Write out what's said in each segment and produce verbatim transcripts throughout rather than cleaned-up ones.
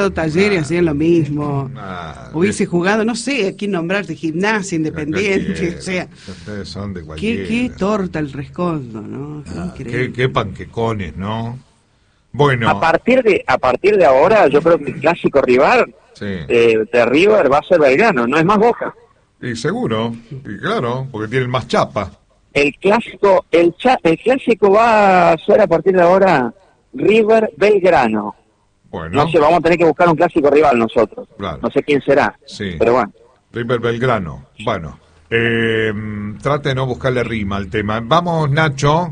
jugado Talleres, Nah. hacían lo mismo. Nah, Hubiese de- jugado, no sé, aquí nombrarte Gimnasia, Independiente, cualquiera. o sea, Ustedes son de qué, cualquiera. qué torta el rescoldo, ¿no? Ah, Increíble. qué, qué panquecones, ¿no? Bueno, A partir de a partir de ahora, yo creo que el clásico rival sí. eh, de River va a ser Belgrano, no es más Boca. Y seguro, y claro, porque tienen más chapa. El clásico, el, cha- el clásico va a ser a partir de ahora River Belgrano. Bueno, No sé, vamos a tener que buscar un clásico rival nosotros. Claro. No sé quién será, Sí. pero bueno. River Belgrano. Bueno, eh, trate de no buscarle rima al tema. Vamos, Nacho.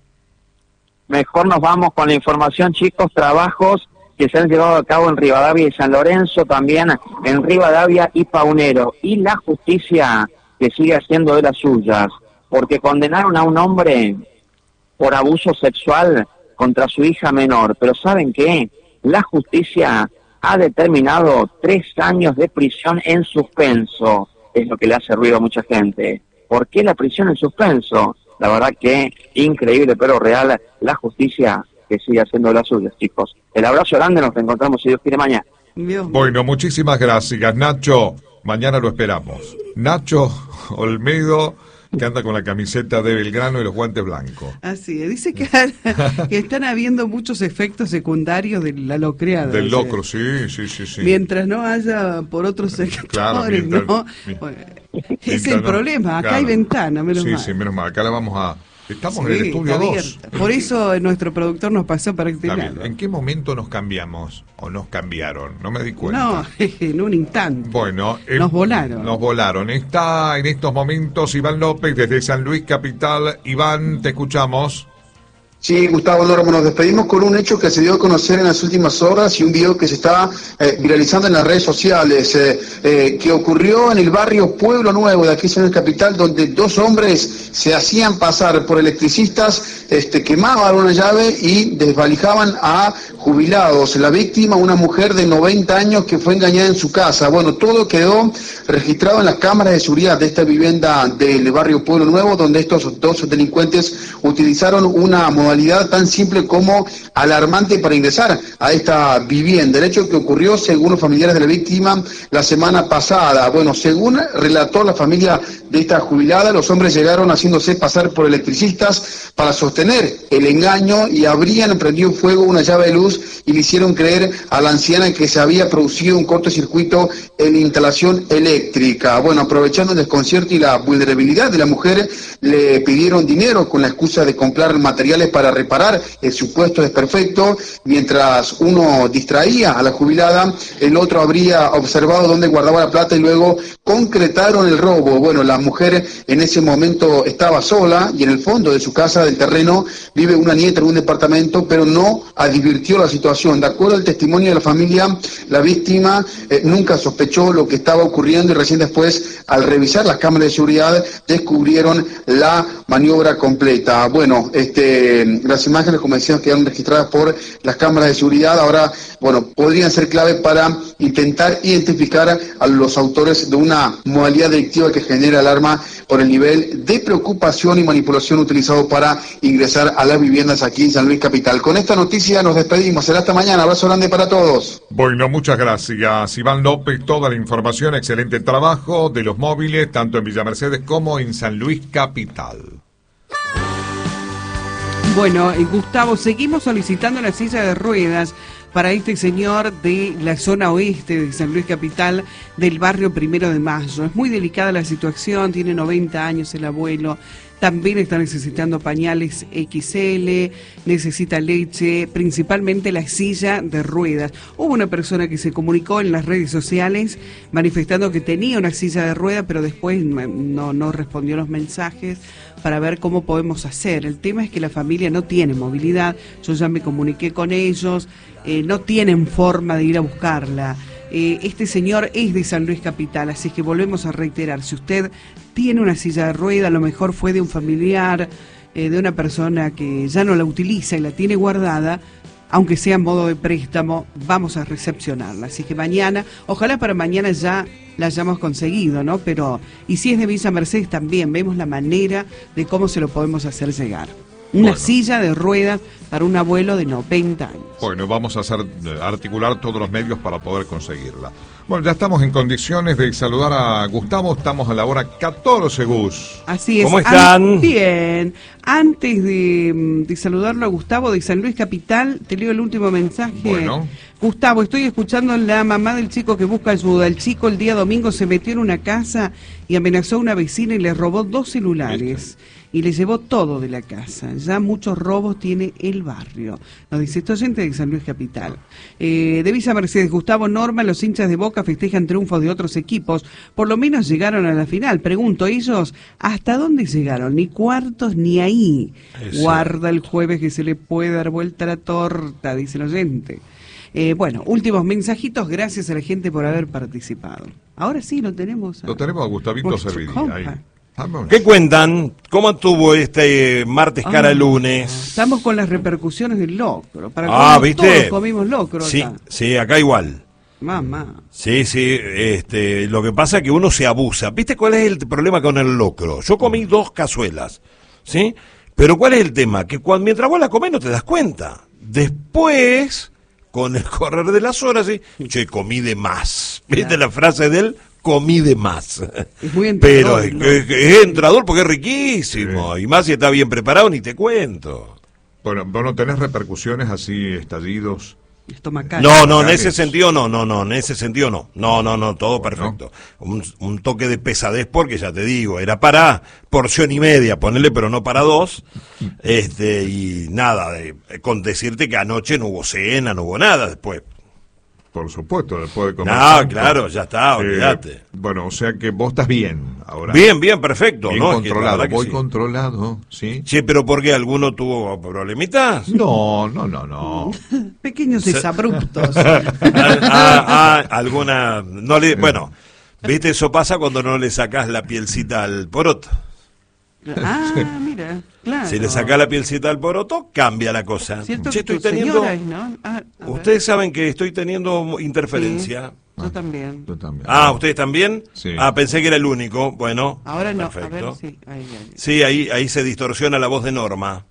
Mejor nos vamos con la información, chicos, trabajos que se han llevado a cabo en Rivadavia y San Lorenzo, también en Rivadavia y Paunero. Y la justicia que sigue haciendo de las suyas, porque condenaron a un hombre por abuso sexual contra su hija menor. Pero ¿saben qué? La justicia ha determinado tres años de prisión en suspenso. Es lo que le hace ruido a mucha gente. ¿Por qué la prisión en suspenso? La verdad que increíble, pero real, la justicia que sigue haciendo las suyas, chicos. El abrazo grande, nos reencontramos si Dios quiere mañana. Dios mío. Bueno, muchísimas gracias, Nacho. Mañana lo esperamos. Nacho Olmedo, que anda con la camiseta de Belgrano y los guantes blancos. Así es. Dice que, que están habiendo muchos efectos secundarios de la locreada. Del o sea, locro, sí, sí, sí, sí. Mientras no haya por otros sectores, Claro, mientras- ¿no? mi- Bueno, es Mientras el no- problema, acá claro. hay ventana, menos Sí, mal. sí, menos mal. Acá la vamos a... Estamos en el Sí, estudio está dos. abierta. Por eso nuestro productor nos pasó para este Está bien. lado. ¿En qué momento nos cambiamos o nos cambiaron? No me di cuenta. No, en un instante. Bueno, eh, Nos volaron. Nos volaron. Está en estos momentos Iván López desde San Luis Capital. Iván, te escuchamos. Sí, Gustavo Norma, nos despedimos con un hecho que se dio a conocer en las últimas horas y un video que se está eh, viralizando en las redes sociales, eh, eh, que ocurrió en el barrio Pueblo Nuevo de aquí en el capital, donde dos hombres se hacían pasar por electricistas, este, quemaban una llave y desvalijaban a jubilados. La víctima, una mujer de noventa años que fue engañada en su casa. Bueno, todo quedó registrado en las cámaras de seguridad de esta vivienda del barrio Pueblo Nuevo, donde estos dos delincuentes utilizaron una modalidad tan simple como alarmante para ingresar a esta vivienda. El hecho que ocurrió, según los familiares de la víctima, la semana pasada. Bueno, según relató la familia de esta jubilada, los hombres llegaron haciéndose pasar por electricistas para sostener el engaño y habrían prendido fuego una llave de luz y le hicieron creer a la anciana que se había producido un cortocircuito en la instalación eléctrica. Bueno, aprovechando el desconcierto y la vulnerabilidad de la mujer, le pidieron dinero con la excusa de comprar materiales para reparar el supuesto desperfecto. Mientras uno distraía a la jubilada, el otro habría observado dónde guardaba la plata y luego concretaron el robo. Bueno, la mujer en ese momento estaba sola y en el fondo de su casa del terreno vive una nieta en un departamento, pero no advirtió la situación. De acuerdo al testimonio de la familia, la víctima eh, nunca sospechó lo que estaba ocurriendo y recién después, al revisar las cámaras de seguridad, descubrieron la maniobra completa. Bueno, este, las imágenes, como decíamos, quedaron registradas por las cámaras de seguridad. Ahora, bueno, podrían ser clave para intentar identificar a los autores de una modalidad delictiva que genera alarma por el nivel de preocupación y manipulación utilizado para ingresar a las viviendas aquí en San Luis Capital. Con esta noticia nos despedimos. Será hasta mañana. Abrazo grande para todos. Bueno, muchas gracias, Iván López. Toda la información, excelente trabajo de los móviles, tanto en Villa Mercedes como en San Luis Capital. Bueno, eh, Gustavo, seguimos solicitando la silla de ruedas para este señor de la zona oeste de San Luis Capital, del barrio Primero de Mayo. Es muy delicada la situación, tiene noventa años el abuelo, también está necesitando pañales equis ele, necesita leche, principalmente la silla de ruedas. Hubo una persona que se comunicó en las redes sociales manifestando que tenía una silla de ruedas, pero después no, no respondió los mensajes para ver cómo podemos hacer. El tema es que la familia no tiene movilidad, yo ya me comuniqué con ellos, eh, no tienen forma de ir a buscarla. Eh, este señor es de San Luis Capital, así que volvemos a reiterar, si usted tiene una silla de rueda, a lo mejor fue de un familiar, eh, de una persona que ya no la utiliza y la tiene guardada, aunque sea en modo de préstamo, vamos a recepcionarla. Así que mañana, ojalá para mañana ya la hayamos conseguido, ¿no? Pero, y si es de Villa Mercedes también, vemos la manera de cómo se lo podemos hacer llegar. Una Bueno. silla de ruedas para un abuelo de noventa años. Bueno, vamos a hacer eh, articular todos los medios para poder conseguirla. Bueno, ya estamos en condiciones de saludar a Gustavo. Estamos a la hora catorce, Gus. Así es. ¿Cómo están? An- bien. Antes de, de saludarlo a Gustavo de San Luis Capital, te leo el último mensaje. Bueno. Gustavo, estoy escuchando a la mamá del chico que busca ayuda. El chico el día domingo se metió en una casa y amenazó a una vecina y le robó dos celulares. Y le llevó todo de la casa. Ya muchos robos tiene el barrio. Nos dice esto oyente de San Luis Capital. Eh, de Villa Mercedes, Gustavo, Norma, los hinchas de Boca festejan triunfos de otros equipos. Por lo menos llegaron a la final. Pregunto, ellos, ¿hasta dónde llegaron? Ni cuartos ni ahí. Eso. Guarda el jueves que se le puede dar vuelta a la torta, dice el oyente. Eh, bueno, últimos mensajitos. Gracias a la gente por haber participado. Ahora sí, lo tenemos. a- Lo tenemos a Gustavito nuestro Servidí. compa. Ahí. Vámonos. ¿Qué cuentan? ¿Cómo estuvo este martes cara Ah, lunes? Estamos con las repercusiones del locro. Para Ah, comer, ¿viste? todos comimos locro Sí, acá. sí, acá igual. Mamá. Sí, sí, este, lo que pasa es que uno se abusa. ¿Viste cuál es el problema con el locro? Yo comí dos cazuelas, ¿sí? Pero ¿cuál es el tema? Que cuando, mientras vos la comés no te das cuenta. Después, con el correr de las horas, ¿sí? Che, comí de más. ¿Viste Claro. la frase de él? Comí de más. Es muy Pero entrador, es, ¿no? es- es entrador porque es riquísimo. Y más si está bien preparado, ni te cuento. Bueno, ¿vos no tenés repercusiones así, estallidos? Estomacal. No, no, en Ganes. ese sentido no, no, no, en ese sentido no. No, no, no, todo perfecto. Un, un toque de pesadez porque ya te digo, era para porción y media, ponerle, pero no para dos. Este, y nada, de- con decirte que anoche no hubo cena, no hubo nada después. Por supuesto, después de comer. No, tanto. claro, ya está, olvídate. Bueno, o sea que vos estás bien ahora. Bien, bien, perfecto, Bien ¿no? Es que la controlado, verdad que voy sí. controlado, ¿sí? Sí, pero ¿por qué? ¿Alguno tuvo problemitas? No, no, no, no. Pequeños desabruptos. Ah, ah, ah, alguna, no le, bueno, viste, eso pasa cuando no le sacás la pielcita al poroto. Ah, mira, claro. Si le sacás la pielcita al poroto, cambia la cosa. Cierto Che, que estoy tu teniendo, señora, ¿no? Ah, a ver. ustedes saben que estoy teniendo interferencia. Sí, yo también. Yo también. Ah, ¿ustedes también? Sí. Ah, pensé que era el único. Bueno, Ahora no, perfecto. a ver, sí. Ahí, ahí. Sí, ahí, ahí se distorsiona la voz de Norma.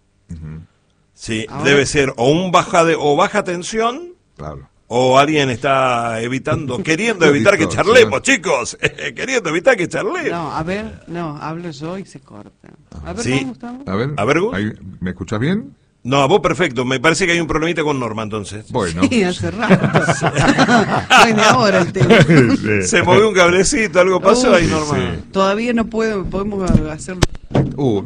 Sí, Ahora- debe ser o un baja de, o baja tensión, Claro. o alguien está evitando, queriendo evitar que Distorsión. charlemos, chicos, queriendo evitar que charlemos. No, a ver, no, hablo yo y se corta. A ver, Sí. ¿cómo Gustavo? A ver, A ver, Gus. ahí, ¿me escuchás bien? No, vos perfecto, me parece que hay un problemita con Norma entonces. Bueno. Sí, hace rato. No es de ahora el tema. Sí. Se movió un cablecito, algo pasó Uy, ahí, sí, Norma. sí. Todavía no puedo, podemos hacerlo. Uh.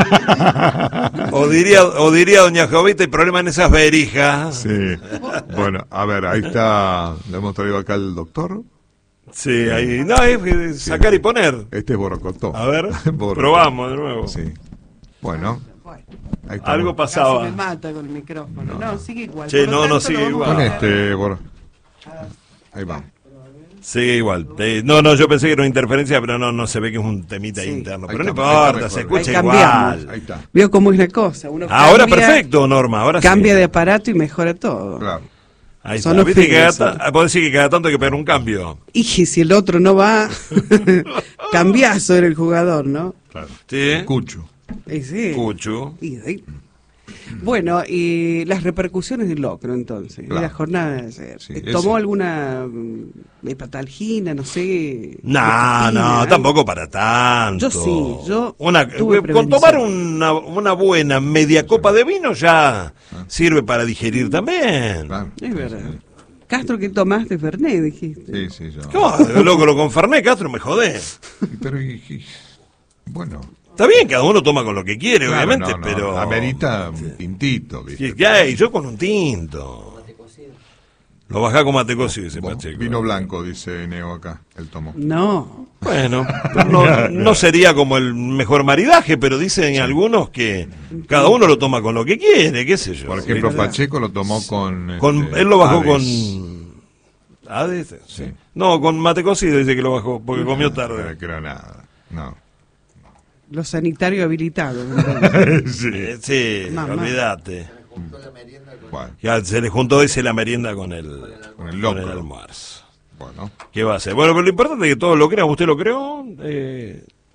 O diría, o diría doña Jovita, el problema en esas verijas. Sí. Bueno, a ver, ahí está. Le hemos traído acá al doctor. Sí, ahí, no, es sacar y poner. Este es Borocotó. A ver, Borocotó. probamos de nuevo. Sí. Bueno, Bueno, ahí está. Algo casi pasaba. me mata con el micrófono. No, sigue igual. Che, Por lo no, no tanto, sigue lo vamos igual. Con a- este, Boro. Ahí va. Sí, igual. Eh, no, no, yo pensé que era una interferencia, pero no, no se ve que es un temita Sí. interno. Ahí Pero no está, ahí está importa, mejor. se Ahí escucha cambiamos. igual. Ahí está. Veo cómo es la cosa. Uno Ahora cambia- perfecto, Norma, ahora Cambia sí. de aparato y mejora todo. Claro. Ahí Son está. los ¿Viste que cada, fines, ta- podés decir que cada tanto hay que pegar un cambio? Y si el otro no va, cambiazo era el jugador, ¿no? Claro. Sí. Escucho. Y sí. Cuchu. Y ahí- Bueno, y las repercusiones del locro entonces, de Claro. la jornada de ayer. Sí, Eh, ese. ¿Tomó alguna mm, hepatalgina, no sé? No, hepatina, no, algo? tampoco para tanto. Yo sí, yo Una, tuve con prevención. tomar una, una buena media copa de vino ya sirve para digerir también. Claro. Es verdad. Castro, ¿qué tomaste? Fernet, dijiste. Sí, sí, yo. ¿Cómo? Loco, lo con Fernet, Castro, me jodés. Y Pero, y- y- bueno. Está bien, cada uno toma con lo que quiere, Claro, obviamente, no, no, pero... Amerita un tintito, ¿viste? Sí, ¿qué hay? Yo con un tinto. Lo bajá con mate cocido, ese Vos, Pacheco. vino blanco, dice Neo acá. Él tomó. No. Bueno, no, no sería como el mejor maridaje, pero dicen algunos que cada uno lo toma con lo que quiere, qué sé yo. Por ejemplo, ¿viste? Pacheco lo tomó con. Con, este, él lo bajó Hades. con... ¿Hades? Sí. Sí. No, con mate cocido dice que lo bajó, porque comió No tarde. creo nada. No. Los sanitarios habilitados. Sí. Eh, sí, Mamá. olvídate. Bueno, Ya se le juntó ese la merienda con el, Con el con locro. el almuerzo. bueno. ¿Qué va a hacer? Bueno, pero lo importante es que todos lo crean. ¿Usted lo creó? Eh,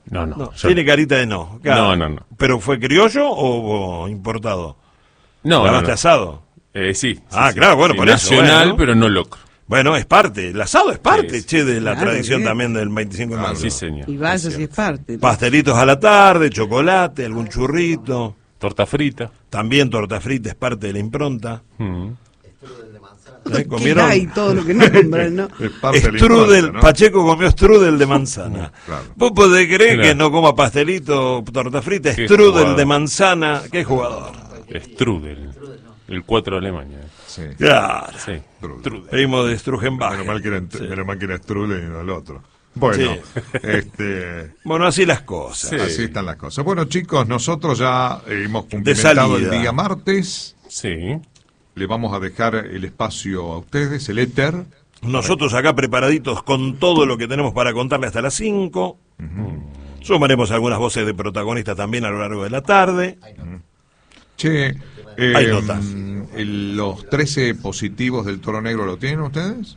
No, no. No, yo- tiene carita de no. No, no, no. ¿Pero fue criollo o, o importado? No, no, ¿Lavaste no. asado? Eh, sí, sí, Ah, sí. claro, bueno, Sí, por eso, nacional, bueno. pero no locro. Bueno, es parte, el asado es parte, Sí, sí. che, de la Claro, tradición bien. también del veinticinco de Claro. marzo. Sí, señor. Y vaya Es si es cierto. parte. ¿no? Pastelitos a la tarde, chocolate, algún churrito, Torta frita. también torta frita es parte de la impronta. Mm. ¿Eh? ¿Qué ¿Comieron? hay todo lo que nombran, no? Es parte de la Strudel, impronta, ¿no? Pacheco comió strudel de manzana. Claro. ¿Vos podés creer Claro. que no coma pastelito, torta frita, Qué strudel jugador. de manzana? ¿Qué jugador? Strudel. El cuatro de Alemania. Sí. Claro. Sí. Strudel. Strudel. Primo de Strugenbach. Menos mal que era, Sí. menos mal que era Strudel y no el otro. Bueno, este, Bueno, así las cosas. Sí. así están las cosas. Bueno, chicos, nosotros ya eh, hemos cumplimentado el salida. día martes. Sí. Le vamos a dejar el espacio a ustedes, el éter. Nosotros acá preparaditos con todo lo que tenemos para contarle hasta las cinco. Sumaremos algunas voces de protagonistas también a lo largo de la tarde. Che, eh, Hay notas. mm, el- los trece positivos del Toro Negro, ¿lo tienen ustedes?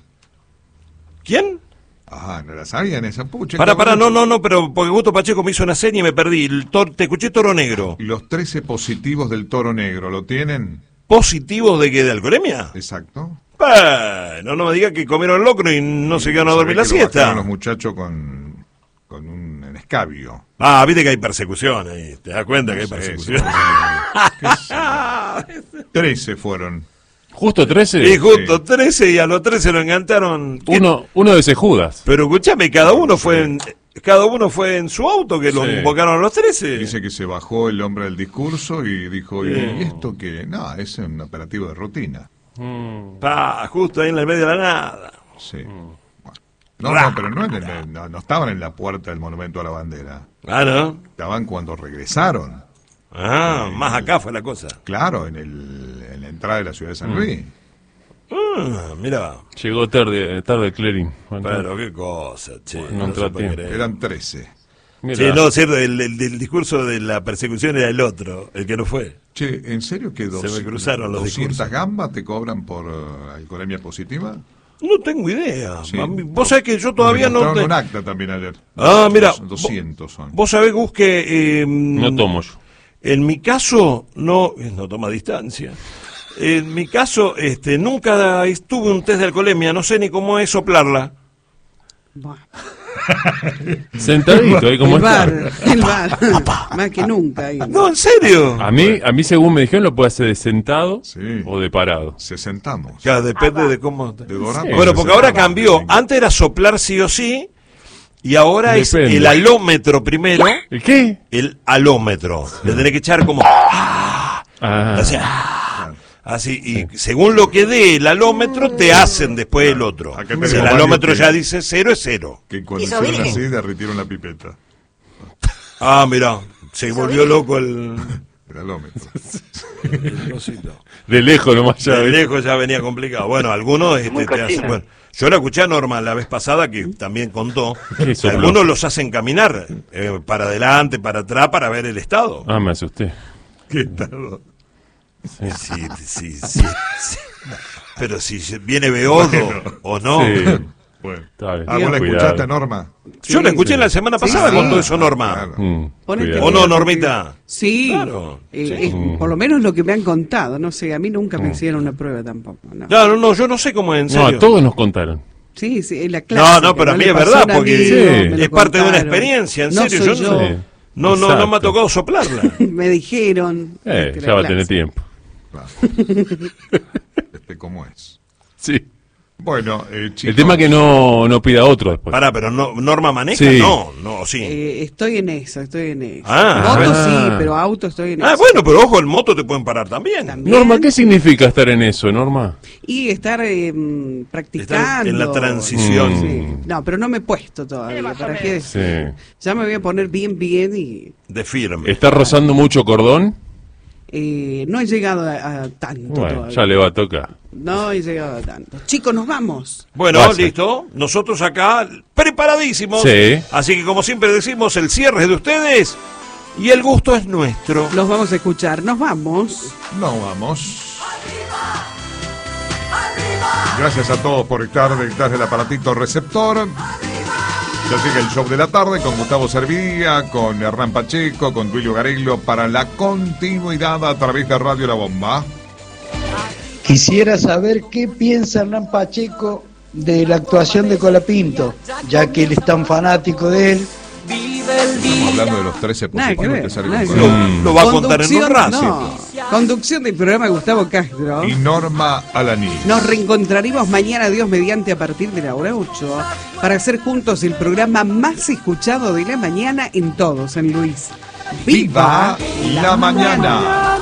¿Quién? Ah, no la sabían esa pucha. Para, para, cabrón. no, no, no, pero porque Gusto Pacheco me hizo una seña y me perdí. El tor- te escuché Toro Negro. Los trece positivos del Toro Negro, ¿lo tienen? ¿Positivos de qué? ¿De alcoholemia? Exacto. Bueno, no me diga que comieron locro y no se quedaron a dormir la Se ve que lo bajaron siesta. los muchachos con, con un en escabio. Ah, viste que hay persecución ahí. ¿Te das cuenta que hay No sé, persecución? ¿qué sé? Trece fueron. Justo trece. Y justo trece y a los trece lo engancharon. ¿Qué? Uno, uno de ese Judas. Pero escúchame, cada uno fue en, cada uno fue en su auto que lo Sí. invocaron a los trece. Dice que se bajó el hombre del discurso y dijo, ¿y, ¿y esto qué? No, es un operativo de rutina. Mm. Pa, justo ahí en el medio de la nada. Sí. Bueno. No, no, pero no, en el- no, no estaban en la puerta del Monumento a la Bandera. Ah, ¿no? Estaban cuando regresaron. Ah, más acá fue la cosa. Claro, en, el, en la entrada de la ciudad de San Luis. Ah, mira, Llegó tarde, tarde Clarín. pero qué cosa, che. No no entró se puede a tiempo. creer. Eran trece. Mira. Sí, no, cierto, el, el- el discurso de la persecución era el otro, el que no fue. Che, ¿en serio que dos, me cruzaron los doscientas discursos. gambas te cobran por eh, alcoholemia positiva? No tengo idea. Sí. A mí- Vos sabés que yo todavía Me no... mostraron te- un acta también ayer. Ah, mira, doscientos son. Vos sabés, Gus, que... eh, No tomo yo. En mi caso, no, no toma distancia. En mi caso, este, nunca estuve un test de alcoholemia, no sé ni cómo es soplarla. Buah. Sentadito, ahí como el está. bar, el bar. Más que nunca. ahí. No, en serio. A mí, a mí según me dijeron, lo puede hacer de sentado Sí. o de parado. Se sentamos. Ya, depende de cómo... De Dorado, Sí. Bueno, se porque ahora sentamos. cambió. Antes era soplar sí o sí, y ahora Depende. es el alómetro primero. ¿El qué? El alómetro. Le tenés que echar como... Ah, Así, ah, así, y según lo que dé el alómetro, te hacen después el otro. Acá Si tenemos el varios alómetro que- ya dice cero, es cero. Que cuando hicieron así derritieron la pipeta. Ah, mira, se volvió loco el, El alómetro. el cosito. de lejos nomás ya. De ¿ves? lejos ya venía complicado. Bueno, algunos este, te hacen, bueno, yo la escuché a Norma la vez pasada que también contó ¿Qué que sopló? algunos los hacen caminar eh, para adelante, para atrás, para ver el estado. Ah, me asusté. ¿Qué tal? Sí, sí, sí, sí. Pero si viene Beodo Bueno. o no. Sí. Bueno. Está bien. Ah, ¿vos la Cuidado. escuchaste, Norma? Yo la escuché la semana pasada Sí, con sí. todo eso, Norma. Claro. Mm, Ponete cuidado. ¿O no, bien, Normita? Sí, Claro, eh, sí. es por lo menos lo que me han contado, no sé, a mí nunca me hicieron una prueba tampoco. No. No, no, no, yo no sé cómo es, en No, serio. a todos nos contaron. Sí, sí, es la No, clase. no, pero a mí es verdad, porque Sí. es parte de una experiencia, en serio. Yo no, Sí. no, no, no me ha Exacto. tocado soplarla. Me dijeron. Eh, que ya la va a tener clase. tiempo. Claro. Este, ¿cómo es? Sí. Bueno, eh, chicos. El tema es que no, no pida otro después. Pará, pero no, Norma maneja, Sí. no, no, sí. Eh, estoy en eso, estoy en eso. Ah. Moto Ah. sí, pero auto estoy en Ah, eso. bueno, pero ojo, el moto te pueden parar también. También. Norma, ¿qué significa estar en eso, Norma? Y estar eh, practicando. Estar en la transición. Mm. Sí. No, pero no me he puesto todavía. ¿Para qué? Sí. Ya me voy a poner bien, bien y De firme. ¿Está rozando mucho cordón? eh, no he llegado a, a tanto Bueno, todavía. ya le va a tocar. No he llegado a tanto. Chicos, nos vamos. Bueno, Pasa. listo. Nosotros acá preparadísimos. Sí. Así que como siempre decimos, el cierre es de ustedes y el gusto es nuestro. Los vamos a escuchar. Nos vamos. No vamos. Gracias a todos por estar detrás del aparatito receptor. Ya llega el show de la tarde con Gustavo Servidía, con Hernán Pacheco, con Duilio Garello para la continuidad a través de Radio La Bomba. Quisiera saber qué piensa Hernán Pacheco de la actuación de Colapinto, ya que él es tan fanático de él. Estamos hablando de los trece por Nada que supuesto ver, que sale nada con que Colapinto. ver. Lo va a contar en un Conducción, rato. no. Conducción del programa de Gustavo Castro. Y Norma Alaní. Nos reencontraremos mañana, Dios mediante, a partir de la hora ocho, para hacer juntos el programa más escuchado de la mañana en todo San Luis. ¡Viva la mañana!